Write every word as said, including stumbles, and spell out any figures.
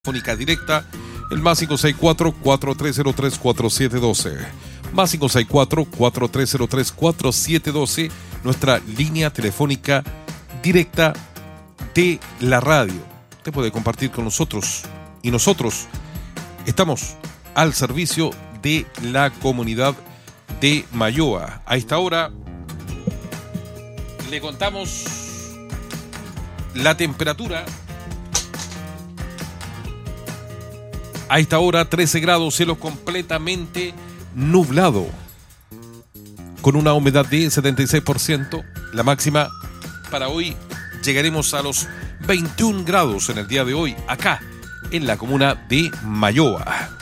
Telefónica directa, el más cinco seis cuatro, cuatro tres cero tres, cuatro siete uno dos. Más cinco seis cuatro, cuatro tres cero tres, cuatro siete uno dos, nuestra línea telefónica directa de la radio. Usted puede compartir con nosotros y nosotros estamos al servicio de la comunidad de Mayoa. A esta hora le contamos la temperatura. A esta hora, trece grados, cielo completamente nublado, con una humedad de setenta y seis por ciento. La máxima para hoy llegaremos a los veintiún grados en el día de hoy, acá en la comuna de Mayoa.